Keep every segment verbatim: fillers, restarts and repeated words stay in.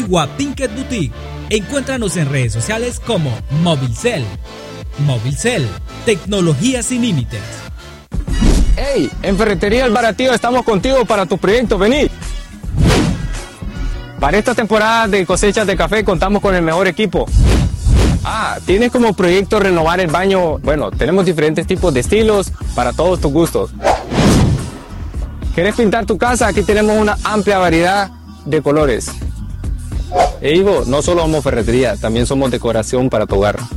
antigua Pinkett Boutique. Encuéntranos en redes sociales como Movilcel. Movilcel, tecnología sin límites. ¡Hey! En Ferretería El Baratillo estamos contigo para tu proyecto, vení. Para esta temporada de cosechas de café contamos con el mejor equipo. Ah, ¿tienes como proyecto renovar el baño? Bueno, tenemos diferentes tipos de estilos para todos tus gustos. ¿Quieres pintar tu casa? Aquí tenemos una amplia variedad de colores. E Ivo, no solo somos ferretería, también somos decoración para tu hogar.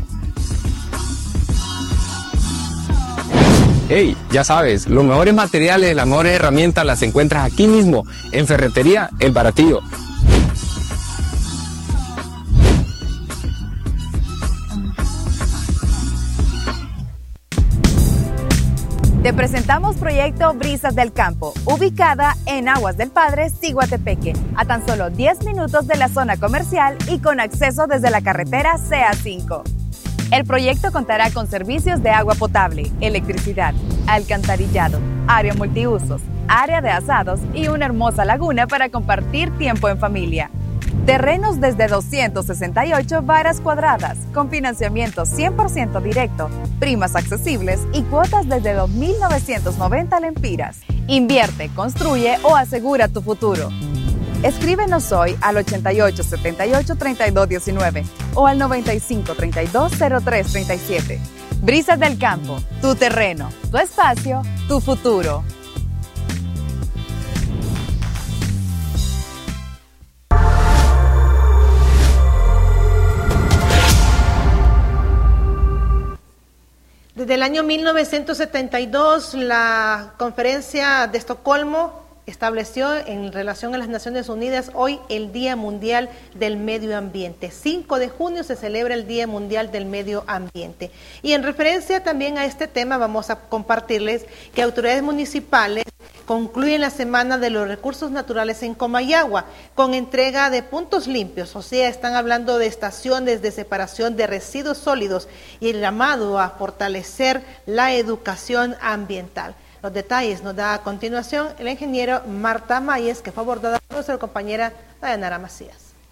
Hey, ya sabes, los mejores materiales, las mejores herramientas las encuentras aquí mismo, en Ferretería El Baratillo. Te presentamos Proyecto Brisas del Campo, ubicada en Aguas del Padre, Ciguatepeque, a tan solo diez minutos de la zona comercial y con acceso desde la carretera C A cinco. El proyecto contará con servicios de agua potable, electricidad, alcantarillado, área multiusos, área de asados y una hermosa laguna para compartir tiempo en familia. Terrenos desde doscientas sesenta y ocho varas cuadradas, con financiamiento cien por ciento directo, primas accesibles y cuotas desde dos mil novecientos noventa lempiras. Invierte, construye o asegura tu futuro. Escríbenos hoy al ochenta y ocho setenta y ocho treinta y dos diecinueve o al noventa y cinco treinta y dos cero tres treinta y siete. Brisas del Campo, tu terreno, tu espacio, tu futuro. Desde el año mil novecientos setenta y dos, la Conferencia de Estocolmo estableció en relación a las Naciones Unidas hoy el Día Mundial del Medio Ambiente. cinco de junio se celebra el Día Mundial del Medio Ambiente. Y en referencia también a este tema vamos a compartirles que autoridades municipales concluyen la Semana de los Recursos Naturales en Comayagua con entrega de puntos limpios, o sea, están hablando de estaciones de separación de residuos sólidos y el llamado a fortalecer la educación ambiental. Los detalles nos da a continuación el ingeniero Marta Mayes, que fue abordada por nuestra compañera Dayanara Macías.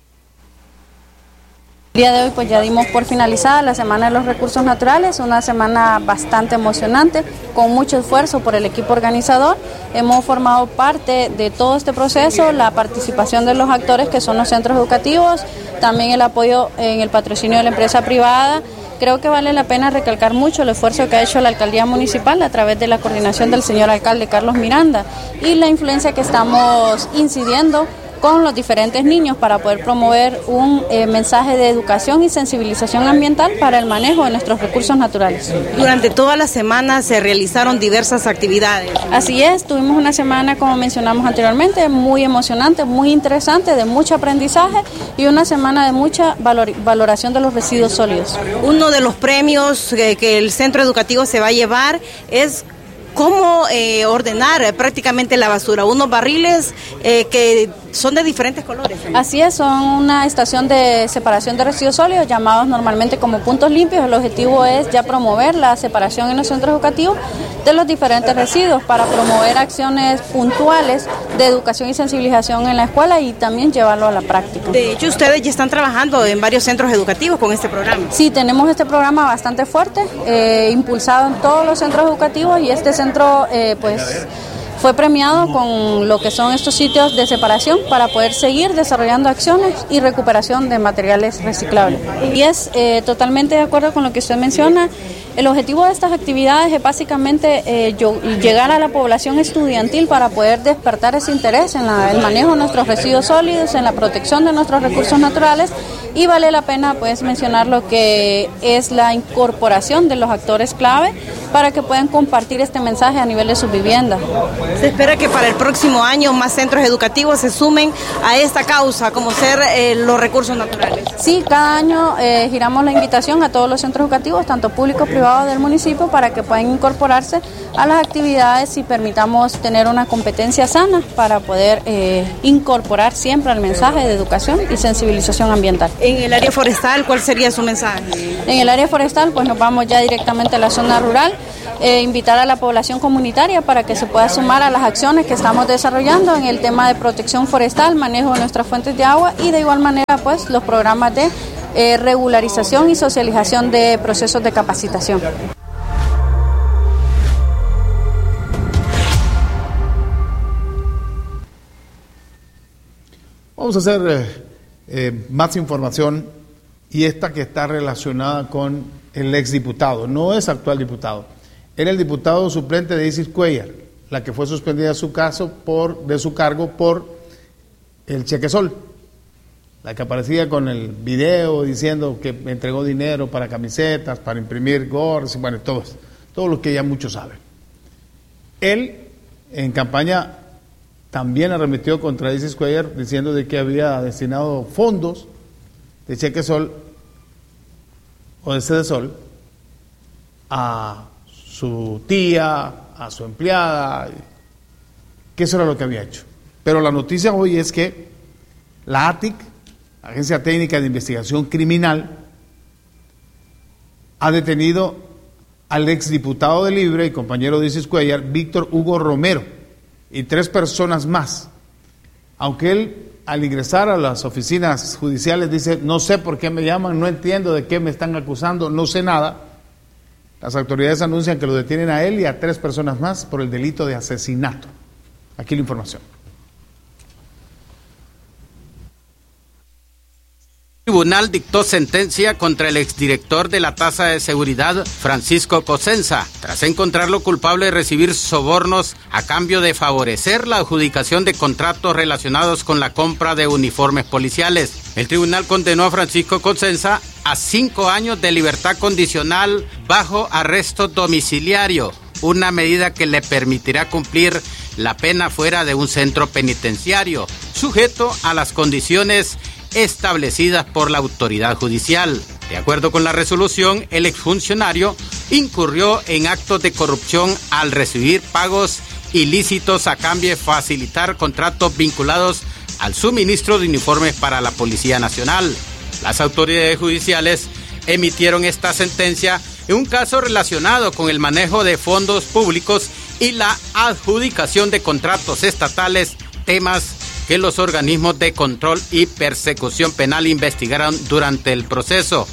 El día de hoy pues ya dimos por finalizada la Semana de los Recursos Naturales, una semana bastante emocionante, con mucho esfuerzo por el equipo organizador. Hemos formado parte de todo este proceso, la participación de los actores que son los centros educativos, también el apoyo en el patrocinio de la empresa privada. Creo que vale la pena recalcar mucho el esfuerzo que ha hecho la Alcaldía Municipal a través de la coordinación del señor alcalde Carlos Miranda y la influencia que estamos incidiendo con los diferentes niños para poder promover un eh, mensaje de educación y sensibilización ambiental para el manejo de nuestros recursos naturales. Durante toda la semana se realizaron diversas actividades. Así es, tuvimos una semana, como mencionamos anteriormente, muy emocionante, muy interesante, de mucho aprendizaje y una semana de mucha valor, valoración de los residuos sólidos. Uno de los premios que, que el centro educativo se va a llevar es cómo eh, ordenar eh, prácticamente la basura, unos barriles eh, que son de diferentes colores. Así es, son una estación de separación de residuos sólidos llamados normalmente como puntos limpios. El objetivo es ya promover la separación en los centros educativos de los diferentes residuos para promover acciones puntuales de educación y sensibilización en la escuela y también llevarlo a la práctica. De hecho, ustedes ya están trabajando en varios centros educativos con este programa. Sí, tenemos este programa bastante fuerte, eh, impulsado en todos los centros educativos y este centro eh, pues fue premiado con lo que son estos sitios de separación para poder seguir desarrollando acciones y recuperación de materiales reciclables. Y es eh, totalmente de acuerdo con lo que usted menciona. El objetivo de estas actividades es básicamente eh, yo, llegar a la población estudiantil para poder despertar ese interés en la, el manejo de nuestros residuos sólidos, en la protección de nuestros recursos naturales, y vale la pena pues mencionar lo que es la incorporación de los actores clave para que puedan compartir este mensaje a nivel de sus viviendas. Se espera que para el próximo año más centros educativos se sumen a esta causa, como ser eh, los recursos naturales. Sí, cada año eh, giramos la invitación a todos los centros educativos, tanto públicos como privados del municipio, para que puedan incorporarse a las actividades y permitamos tener una competencia sana para poder eh, incorporar siempre el mensaje de educación y sensibilización ambiental. En el área forestal, ¿cuál sería su mensaje? En el área forestal, pues nos vamos ya directamente a la zona rural. eh, invitar a la población comunitaria para que se pueda sumar a las acciones que estamos desarrollando en el tema de protección forestal, manejo de nuestras fuentes de agua y de igual manera pues los programas de eh, regularización y socialización de procesos de capacitación. Vamos a hacer eh, eh, más información y esta que está relacionada con el exdiputado. No es actual diputado. Era el diputado suplente de Isis Cuellar, la que fue suspendida de su caso por, de su cargo por el Cheque Sol. La que aparecía con el video diciendo que me entregó dinero para camisetas, para imprimir gorras, y bueno, todo, todo lo que ya muchos saben. Él, en campaña, también arremetió contra Isis Cuellar diciendo de que había destinado fondos de Cheque Sol o de Sede Sol a su tía, a su empleada, que eso era lo que había hecho. Pero la noticia hoy es que la A T I C, Agencia Técnica de Investigación Criminal, ha detenido al exdiputado de Libre y compañero de Isis Cuellar, Víctor Hugo Romero, y tres personas más, aunque él al ingresar a las oficinas judiciales dice, no sé por qué me llaman, no entiendo de qué me están acusando, no sé nada. Las autoridades anuncian que lo detienen a él y a tres personas más por el delito de asesinato. Aquí la información. El tribunal dictó sentencia contra el exdirector de la Tasa de Seguridad, Francisco Cosenza, tras encontrarlo culpable de recibir sobornos a cambio de favorecer la adjudicación de contratos relacionados con la compra de uniformes policiales. El tribunal condenó a Francisco Cosenza a cinco años de libertad condicional bajo arresto domiciliario, una medida que le permitirá cumplir la pena fuera de un centro penitenciario, sujeto a las condiciones establecidas por la autoridad judicial. De acuerdo con la resolución, el exfuncionario incurrió en actos de corrupción al recibir pagos ilícitos a cambio de facilitar contratos vinculados al suministro de uniformes para la Policía Nacional. Las autoridades judiciales emitieron esta sentencia en un caso relacionado con el manejo de fondos públicos y la adjudicación de contratos estatales, temas que los organismos de control y persecución penal investigaron durante el proceso.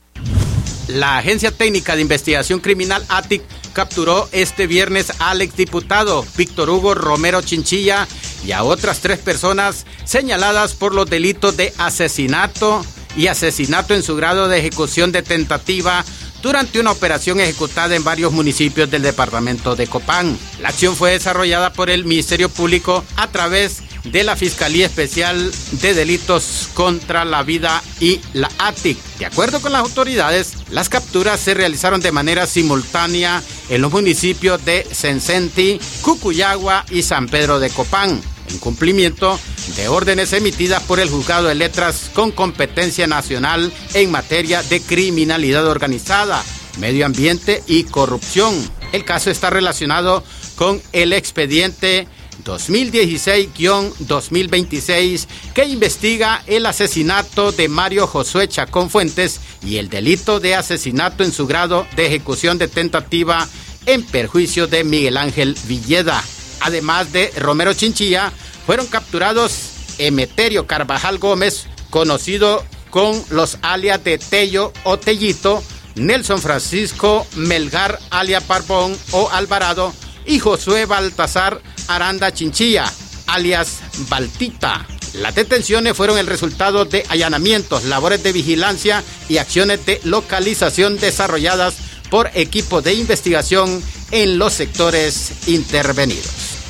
La Agencia Técnica de Investigación Criminal A T I C capturó este viernes al exdiputado Víctor Hugo Romero Chinchilla y a otras tres personas señaladas por los delitos de asesinato y asesinato en su grado de ejecución de tentativa durante una operación ejecutada en varios municipios del departamento de Copán. La acción fue desarrollada por el Ministerio Público a través de la Fiscalía Especial de Delitos contra la Vida y la A T I C. De acuerdo con las autoridades, las capturas se realizaron de manera simultánea en los municipios de Sencenti, Cucuyagua y San Pedro de Copán, en cumplimiento de órdenes emitidas por el Juzgado de Letras con competencia nacional en materia de criminalidad organizada, medio ambiente y corrupción. El caso está relacionado con el expediente dos mil dieciséis guión dos mil veintiséis que investiga el asesinato de Mario Josué Chacón Fuentes y el delito de asesinato en su grado de ejecución de tentativa en perjuicio de Miguel Ángel Villeda. Además de Romero Chinchilla, fueron capturados Emeterio Carvajal Gómez, conocido con los alias de Tello o Tellito, Nelson Francisco Melgar alias Parbón o Alvarado y Josué Baltasar Aranda Chinchilla, alias Baltita. Las detenciones fueron el resultado de allanamientos, labores de vigilancia y acciones de localización desarrolladas por equipos de investigación en los sectores intervenidos.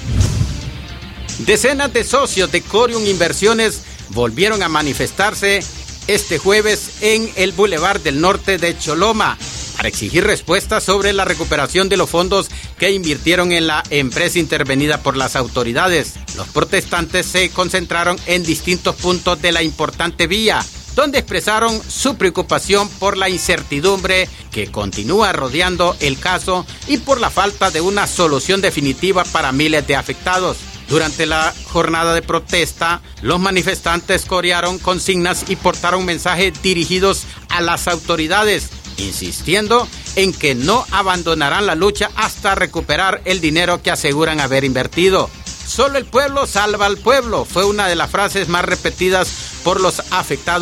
Decenas de socios de Corium Inversiones volvieron a manifestarse este jueves en el Boulevard del Norte de Choloma para exigir respuestas sobre la recuperación de los fondos que invirtieron en la empresa intervenida por las autoridades. Los protestantes se concentraron en distintos puntos de la importante vía, donde expresaron su preocupación por la incertidumbre que continúa rodeando el caso y por la falta de una solución definitiva para miles de afectados. Durante la jornada de protesta, los manifestantes corearon consignas y portaron mensajes dirigidos a las autoridades, insistiendo en que no abandonarán la lucha hasta recuperar el dinero que aseguran haber invertido. Solo el pueblo salva al pueblo, fue una de las frases más repetidas por los afectados